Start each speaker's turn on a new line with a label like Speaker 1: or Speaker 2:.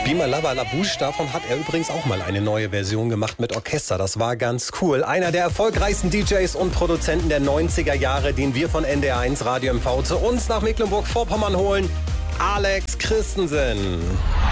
Speaker 1: Bima Lava La Bouche, davon hat er übrigens auch mal eine neue Version gemacht mit Orchester. Das war ganz cool. Einer der erfolgreichsten DJs und Produzenten der 90er Jahre, den wir von NDR1 Radio MV zu uns nach Mecklenburg-Vorpommern holen, Alex Christensen.